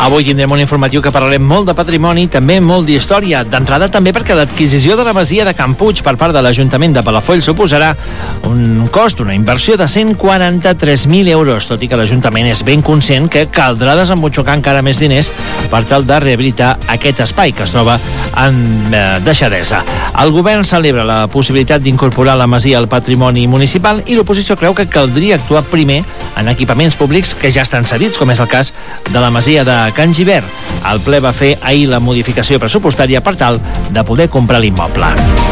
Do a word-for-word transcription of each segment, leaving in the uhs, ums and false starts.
Avui tindrem un informatiu que parlarem molt de patrimoni, també molt d'història. D'entrada també perquè l'adquisició de la masia de Can Puig per part de l'Ajuntament de Palafolls suposarà un cost, una inversió de cent quaranta-tres mil euros, tot i que l'Ajuntament és ben conscient que caldrà desembutxacar encara més diners per tal de rehabilitar aquest espai que es troba en eh, deixadesa. El govern celebra la possibilitat d'incorporar la masia al patrimoni municipal i l'oposició creu que caldria actuar primer en equipaments públics que ja estan cedits, com és el cas de la masia de Can Gibert. El ple va fer ahir la modificació pressupostària per tal de poder comprar l'immoble.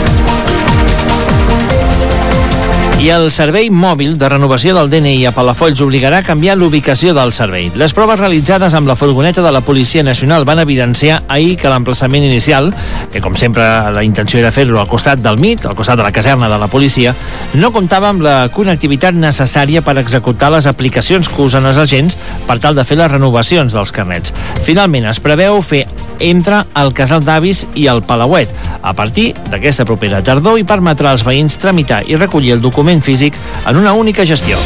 I el servei mòbil de renovació del D N I a Palafolls obligarà a canviar l'ubicació del servei. Les proves realitzades amb la furgoneta de la Policia Nacional van evidenciar ahir que l'emplaçament inicial, que com sempre la intenció era fer-lo al costat del M I T, al costat de la caserna de la policia, no comptava amb la connectivitat necessària per executar les aplicacions que usen els agents per tal de fer les renovacions dels carnets. Finalment es preveu fer entre el Casal d'Avis i el Palauet a partir d'aquesta propera tardor i permetrà als veïns tramitar i recollir el document físic en una única gestió.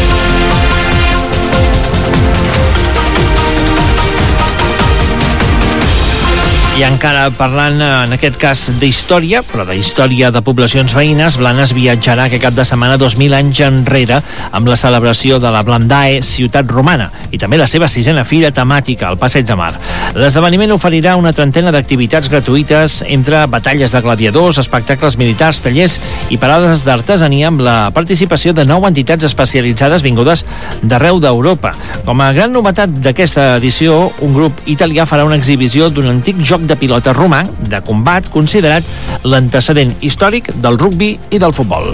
I encara parlant, en aquest cas, d'història, però de història de poblacions veïnes, Blanes viatjarà aquest cap de setmana dos mil anys enrere amb la celebració de la Blandae Ciutat Romana i també la seva sisena fira temàtica, el Passeig de Mar. L'esdeveniment oferirà una trentena d'activitats gratuïtes entre batalles de gladiadors, espectacles militars, tallers i parades d'artesania amb la participació de nou entitats especialitzades vingudes d'arreu d'Europa. Com a gran novetat d'aquesta edició, un grup italià farà una exhibició d'un antic joc de pilota romà de combat considerat l'antecedent històric del rugbi i del futbol.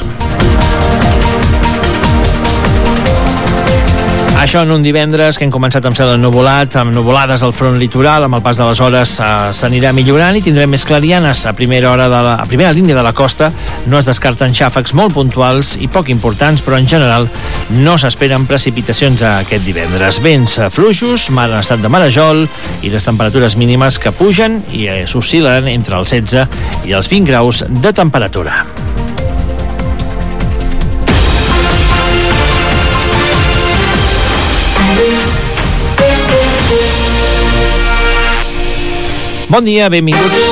Això en un divendres que hem començat amb cel ennuvolat, amb nuvolades al front litoral, amb el pas de les hores eh, s'anirà millorant i tindrem més clarianes a primera hora de la, a primera línia de la costa. No es descarten xàfecs molt puntuals i poc importants, però en general no s'esperen precipitacions aquest divendres. Vents fluixos, mar en estat de marejol i les temperatures mínimes que pugen i eh, s'oscil·len entre els setze i els vint graus de temperatura. Bon dia, benvinguts.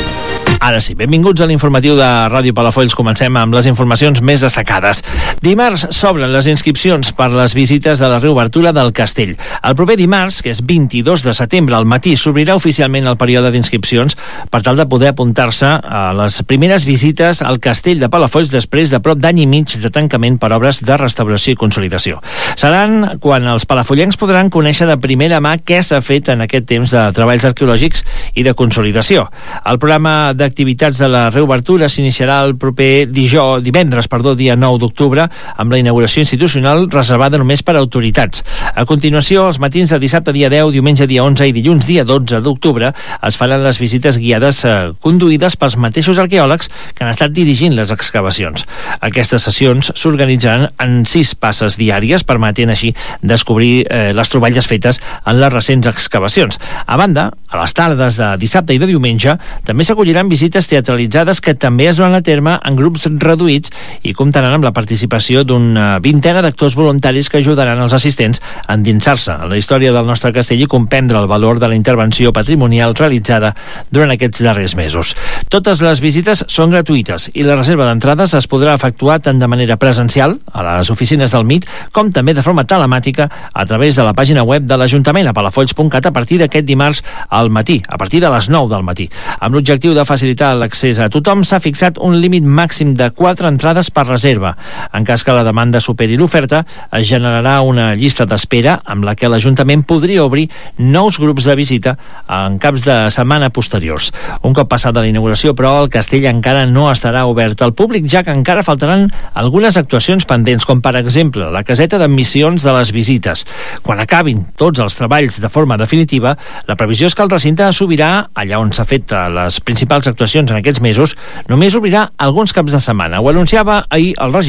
Ara sí, benvinguts a l'informatiu de Ràdio Palafolls. Comencem amb les informacions més destacades. Dimarts s'obren les inscripcions per les visites de la reobertura del castell. El proper dimarts, que és vint-i-dos de setembre al matí, s'obrirà oficialment el període d'inscripcions per tal de poder apuntar-se a les primeres visites al castell de Palafolls després de prop d'any i mig de tancament per obres de restauració i consolidació. Seran quan els palafollencs podran conèixer de primera mà què s'ha fet en aquest temps de treballs arqueològics i de consolidació. El programa de activitats de la reobertura s'iniciarà el proper dijous, divendres, perdó, dia nou d'octubre, amb la inauguració institucional reservada només per a autoritats. A continuació, els matins de dissabte dia deu, diumenge dia onze i dilluns dia dotze d'octubre es faran les visites guiades eh, conduïdes pels mateixos arqueòlegs que han estat dirigint les excavacions. Aquestes sessions s'organitzaran en sis passes diàries, permetent així descobrir eh, les troballes fetes en les recents excavacions. A banda, a les tardes de dissabte i de diumenge també s'acolliran visites teatralitzades que també es duran a terme en grups reduïts i comptaran amb la participació d'una vintena d'actors voluntaris que ajudaran els assistents a endinsar-se en la història del nostre castell i comprendre el valor de la intervenció patrimonial realitzada durant aquests darrers mesos. Totes les visites són gratuïtes i la reserva d'entrades es podrà efectuar tant de manera presencial a les oficines del M I T com també de forma telemàtica a través de la pàgina web de l'Ajuntament a palafolls punt cat a partir d'aquest dimarts al matí, a partir de les nou del matí. Amb l'objectiu de facilitar l'accés a tothom, s'ha fixat un límit màxim de quatre entrades per reserva. En cas que la demanda superi l'oferta, es generarà una llista d'espera amb la que l'Ajuntament podria obrir nous grups de visita en caps de setmana posteriors. Un cop passada la inauguració, però, el castell encara no estarà obert al públic, ja que encara faltaran algunes actuacions pendents, com per exemple la caseta d'admissions de les visites. Quan acabin tots els treballs de forma definitiva, la previsió és que el recinte s'obrirà allà on s'ha fet les principals actuacions en aquests mesos, només obrirà alguns caps de setmana. Ho anunciava ahir el regidor de Patrimoni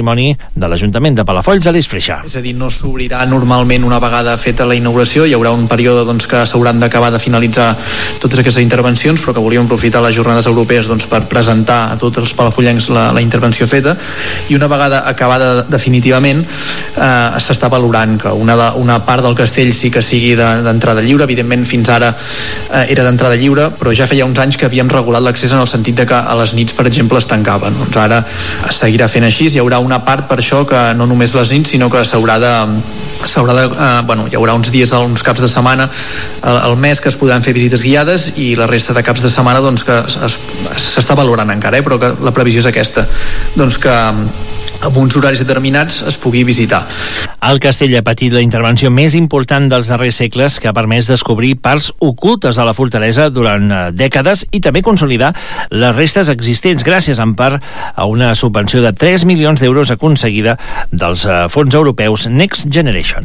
Patrimoni de l'Ajuntament de Palafolls, Alís Freixa. És a dir, no s'obrirà normalment una vegada feta la inauguració, hi haurà un període doncs, que s'hauran d'acabar de finalitzar totes aquestes intervencions, però que volíem aprofitar les jornades europees doncs, per presentar a tots els palafollencs la, la intervenció feta, i una vegada acabada definitivament eh, s'està valorant que una, de, una part del castell sí que sigui d'entrada de, lliure. Evidentment fins ara eh, era d'entrada lliure, però ja feia uns anys que havíem regulat l'accés en el sentit de que a les nits, per exemple, es tancaven. Doncs ara seguirà fent així, hi haurà una part per això que no només les nits, sinó que s'haurà de, s'haurà de eh, bueno, hi haurà uns dies, uns caps de setmana al, al mes que es podran fer visites guiades, i la resta de caps de setmana doncs, que s'està valorant encara, eh, però que la previsió és aquesta, doncs que amb uns horaris determinats es pugui visitar. El castell ha patit la intervenció més important dels darrers segles, que ha permès descobrir parts ocultes de la fortalesa durant dècades i també consolidar les restes existents gràcies en part a una subvenció de tres milions d'euros aconseguida dels fons europeus Next Generation.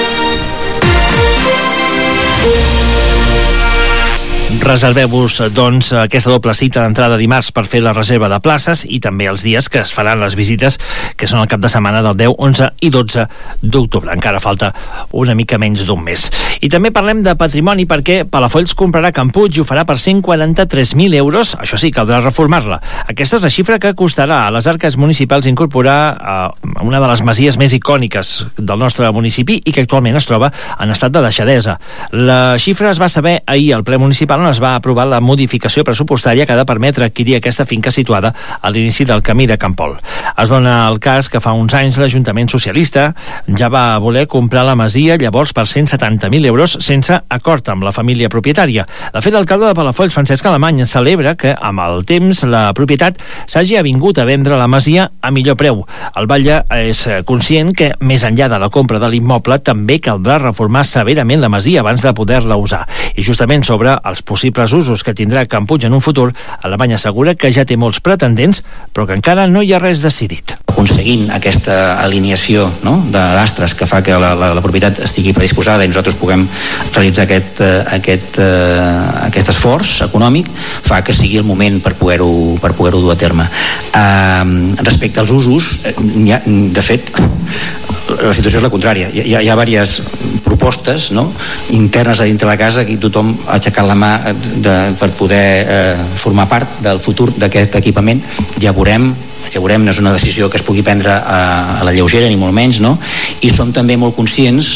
Reserveu-vos, doncs, aquesta doble cita d'entrada dimarts per fer la reserva de places i també els dies que es faran les visites, que són el cap de setmana del deu, onze i dotze d'octubre. Encara falta una mica menys d'un mes. I també parlem de patrimoni perquè Palafolls comprarà Can Puig i ho farà per cent quaranta-tres mil euros. Això sí, caldrà reformar-la. Aquesta és la xifra que costarà a les arques municipals incorporar eh, una de les masies més icòniques del nostre municipi i que actualment es troba en estat de deixadesa. La xifra es va saber ahir al ple municipal, on es va aprovar la modificació pressupostària que ha de permetre adquirir aquesta finca situada a l'inici del camí de Can Pol. Es dona el cas que fa uns anys l'Ajuntament Socialista ja va voler comprar la masia, llavors per cent setanta mil euros, sense acord amb la família propietària. De fet, l'alcalde de Palafolls, Francesc Alemany, celebra que amb el temps la propietat s'hagi avingut a vendre la masia a millor preu. El batlle és conscient que, més enllà de la compra de l'immoble, també caldrà reformar severament la masia abans de poder-la usar. I justament sobre els possibles usos que tindrà Can Puig en un futur, Alemany assegura que ja té molts pretendents, però que encara no hi ha res decidit. Aconseguint aquesta alineació, no?, d'astres que fa que la, la, la propietat estigui predisposada i nosaltres puguem realitzar aquest, aquest, aquest esforç econòmic, fa que sigui el moment per poder-ho per poder-ho dur a terme. Uh, respecte als usos, hi ha, de fet, la situació és la contrària. Hi ha, hi ha diverses propostes, no?, internes a dintre la casa, que tothom ha aixecat la mà de, per poder eh, formar part del futur d'aquest equipament. Ja veurem, ja veurem, no és una decisió que es pugui prendre a, a la lleugera, ni molt menys, no? I som també molt conscients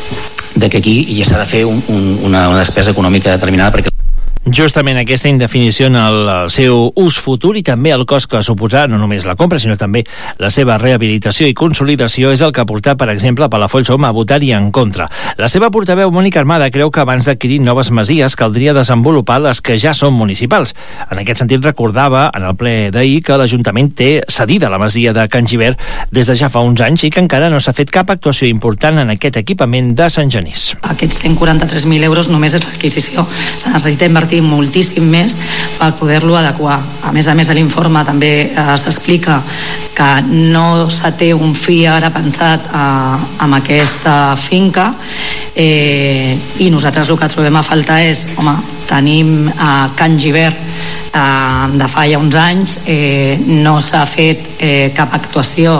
de que aquí ja s'ha de fer un, un, una, una despesa econòmica determinada, perquè Justament aquesta indefinició en el, el seu ús futur i també el cost que suposarà no només la compra, sinó també la seva rehabilitació i consolidació és el que ha portat, per exemple, a Palafolls a votar-hi en contra. La seva portaveu, Mònica Armada, creu que abans d'adquirir noves masies caldria desenvolupar les que ja són municipals. En aquest sentit, recordava en el ple d'ahir que l'Ajuntament té cedida la masia de Can Gibert des de ja fa uns anys i que encara no s'ha fet cap actuació important en aquest equipament de Sant Genís. Aquests cent quaranta-tres mil euros només és l'adquisició. Se necessita invertir moltíssim més per poder-lo adequar. A més a més, a l'informe també eh, s'explica que no se té un fi ara pensat eh, amb aquesta finca eh, i nosaltres el que trobem a faltar és, home, tenim a eh, Can Gibert eh, de fa ja uns anys, eh, no s'ha fet eh, cap actuació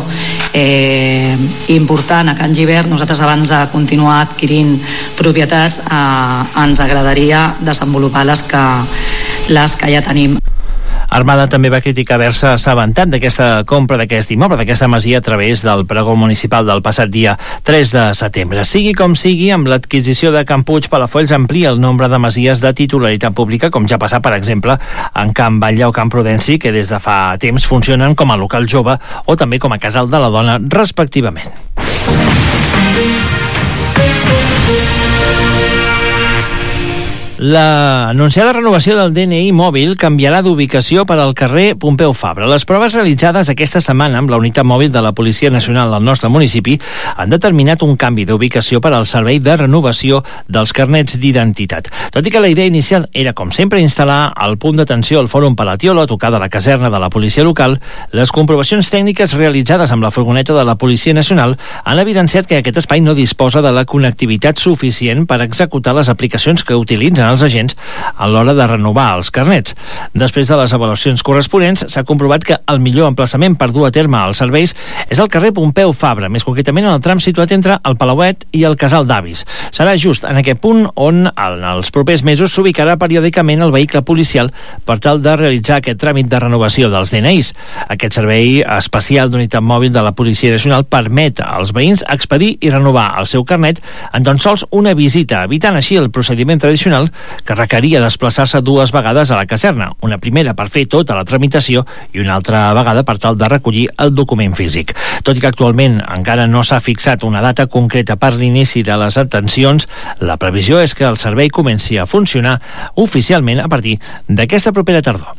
eh, important a Can Gibert. Nosaltres, abans de continuar adquirint propietats, eh, ens agradaria desenvolupar les que, les que ja tenim. Armada també va criticar haver-se assabentat d'aquesta compra d'aquest immoble, d'aquesta masia, a través del pregó municipal del passat dia tres de setembre. Sigui com sigui, amb l'adquisició de Can Puig, Palafolls amplia el nombre de masies de titularitat pública, com ja passa, per exemple, en Can Batlle o Can Prudenci, que des de fa temps funcionen com a local jove o també com a casal de la dona, respectivament. La anunciada renovació del D N I mòbil canviarà d'ubicació per al carrer Pompeu Fabra. Les proves realitzades aquesta setmana amb la unitat mòbil de la Policia Nacional del nostre municipi han determinat un canvi d'ubicació per al servei de renovació dels carnets d'identitat. Tot i que la idea inicial era, com sempre, instal·lar el punt d'atenció al Fòrum Palatiola, a tocar de la caserna de la policia local, les comprovacions tècniques realitzades amb la furgoneta de la Policia Nacional han evidenciat que aquest espai no disposa de la connectivitat suficient per executar les aplicacions que utilitzen utilitzen els agents a l'hora de renovar els carnets. Després de les avaluacions corresponents, s'ha comprovat que el millor emplaçament per dur a terme els serveis és el carrer Pompeu Fabra, més concretament en el tram situat entre el Palauet i el Casal d'Avis. Serà just en aquest punt on en els propers mesos s'ubicarà periòdicament el vehicle policial per tal de realitzar aquest tràmit de renovació dels D N Is. Aquest servei especial d'unitat mòbil de la Policia Nacional permet als veïns expedir i renovar el seu carnet en tan sols una visita, evitant així el procediment tradicional que requeria desplaçar-se dues vegades a la caserna, una primera per fer tota la tramitació i una altra vegada per tal de recollir el document físic. Tot i que actualment encara no s'ha fixat una data concreta per l'inici de les atencions, la previsió és que el servei comenci a funcionar oficialment a partir d'aquesta propera tardor.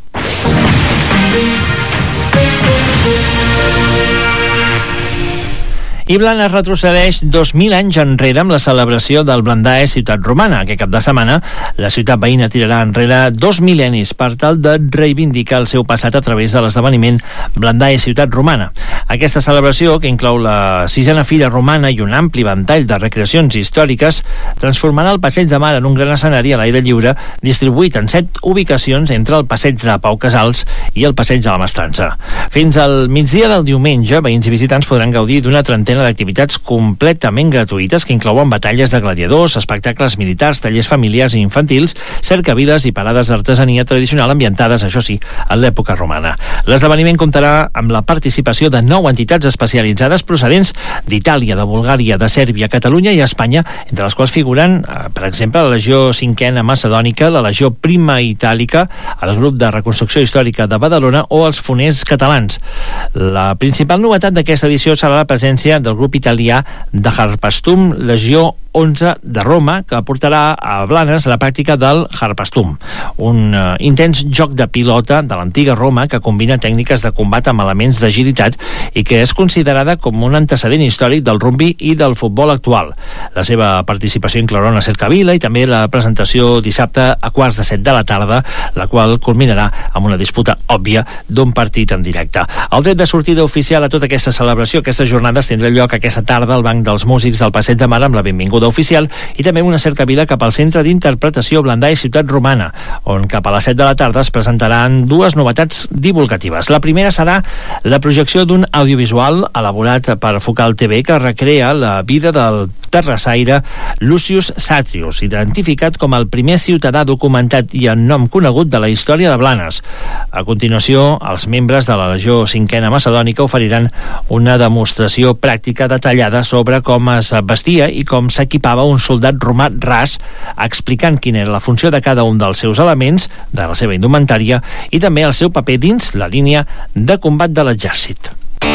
I Blanes retrocedeix dos mil anys enrere amb la celebració del Blandae Ciutat Romana. Aquest cap de setmana, la ciutat veïna tirarà enrere dos mil·lennis per tal de reivindicar el seu passat a través de l'esdeveniment Blandae Ciutat Romana. Aquesta celebració, que inclou la sisena Fira Romana i un ampli ventall de recreacions històriques, transformarà el Passeig de Mar en un gran escenari a l'aire lliure, distribuït en set ubicacions entre el Passeig de Pau Casals i el Passeig de la Mestrança. Fins al migdia del diumenge, veïns i visitants podran gaudir d'una trentena d'activitats completament gratuïtes que inclouen batalles de gladiadors, espectacles militars, tallers familiars i infantils, cercaviles i parades d'artesania tradicional ambientades, això sí, en l'època romana. L'esdeveniment comptarà amb la participació de nou entitats especialitzades procedents d'Itàlia, de Bulgària, de Sèrbia, Catalunya i Espanya, entre les quals figuren, per exemple, la Legió Cinquena Macedònica, la Legió Prima Itàlica, el Grup de Reconstrucció Històrica de Badalona o els Foners Catalans. La principal novetat d'aquesta edició serà la presència del grup italià de Harpastum, Legió onze de Roma, que portarà a Blanes la pràctica del Harpastum, un uh, intens joc de pilota de l'antiga Roma que combina tècniques de combat amb elements d'agilitat i que és considerada com un antecedent històric del rugbi i del futbol actual. La seva participació inclourà una cercavila i també la presentació dissabte a quarts de set de la tarda, la qual culminarà amb una disputa òbvia d'un partit en directe. El tret de sortida oficial a tota aquesta celebració, aquestes jornades, tindrà lloc aquesta tarda al Banc dels Músics del Passeig de Mar amb la benvinguda oficial i també una cercavila cap al Centre d'Interpretació Blandae Ciutat Romana, on cap a les set de la tarda es presentaran dues novetats divulgatives. La primera serà la projecció d'un audiovisual elaborat per Focal T V que recrea la vida del terrassaire Lucius Satrius, identificat com el primer ciutadà documentat i en nom conegut de la història de Blanes. A continuació, els membres de la Legió Cinquena Macedònica oferiran una demostració pràctica detallada sobre com es vestia i com s'equipava un soldat romà ras, explicant quina era la funció de cada un dels seus elements, de la seva indumentària, i també el seu paper dins la línia de combat de l'exèrcit.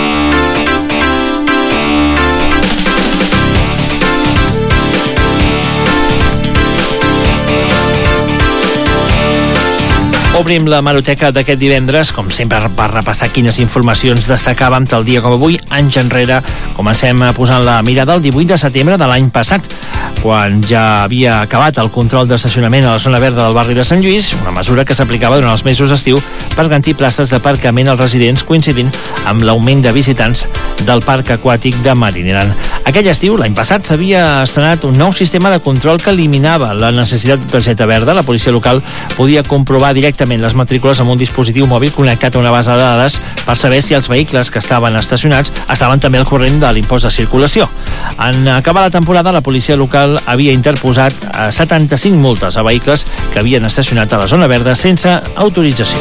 Obrim la hemeroteca d'aquest divendres, com sempre, per repassar quines informacions destacàvem tal dia com avui, anys enrere. Comencem posant la mirada el divuit de setembre de l'any passat, quan ja havia acabat el control d'estacionament a la zona verda del barri de Sant Lluís, una mesura que s'aplicava durant els mesos d'estiu per garantir places d'aparcament als residents, coincidint amb l'augment de visitants del parc aquàtic de Marinaran. Aquell estiu, l'any passat, s'havia estrenat un nou sistema de control que eliminava la necessitat de targeta verda. La policia local podia comprovar directament les matrícules amb un dispositiu mòbil connectat a una base de dades per saber si els vehicles que estaven estacionats estaven també al corrent de l'impost de circulació. En acabar la temporada, la policia local havia interposat setanta-cinc multes a vehicles que havien estacionat a la zona verda sense autorització.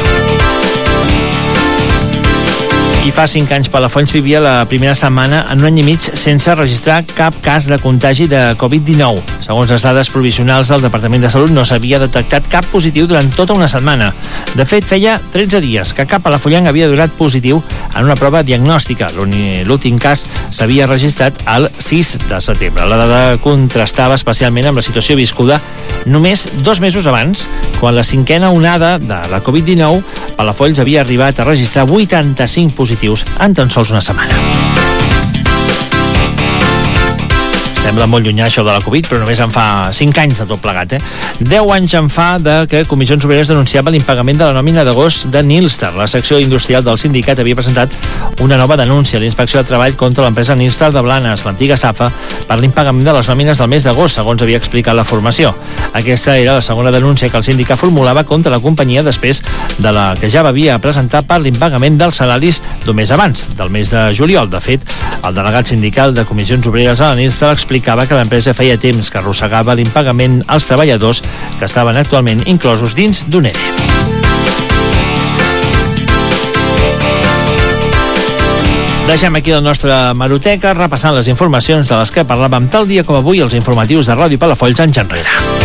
I fa cinc anys Palafolls vivia la primera setmana en un any i mig sense registrar cap cas de contagi de covid dinou. Segons les dades provisionals del Departament de Salut, no s'havia detectat cap positiu durant tota una setmana. De fet, feia tretze dies que cap palafollenc havia donat positiu en una prova diagnòstica. L'últim cas s'havia registrat el sis de setembre. La dada contrastava especialment amb la situació viscuda només dos mesos abans, quan la cinquena onada de la covid dinou, Palafolls havia arribat a registrar vuitanta-cinc positius en tan sols una setmana. Sembla molt llunyà això de la Covid, però només en fa cinc anys de tot plegat, eh? deu anys en fa de que Comissions Obreres denunciava l'impagament de la nòmina d'agost de Nilstar. La secció industrial del sindicat havia presentat una nova denúncia a la Inspecció de Treball contra l'empresa Nilstar de Blanes, l'antiga SAFA, per l'impagament de les nòmines del mes d'agost, segons havia explicat la formació. Aquesta era la segona denúncia que el sindicat formulava contra la companyia després de la que ja havia presentat per l'impagament dels salaris d'un mes abans, del mes de juliol. De fet, el delegat sindical de Comissions Obreres a la Nilstar explicava que l'empresa feia temps que arrossegava l'impagament als treballadors que estaven actualment inclosos dins d'un E R E. Deixem aquí la nostra hemeroteca repassant les informacions de les que parlàvem tal dia com avui als informatius de Ràdio Palafolls anys enrere.